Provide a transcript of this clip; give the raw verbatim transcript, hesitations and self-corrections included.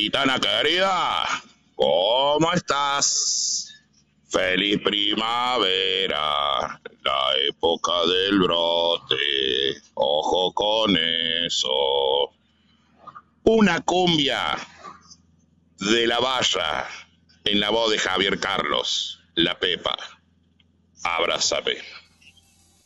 Gitana querida, ¿cómo estás? Feliz primavera, la época del brote, ojo con eso. Una cumbia de la Valla en la voz de Javier Carlos, la Pepa. Abrázame.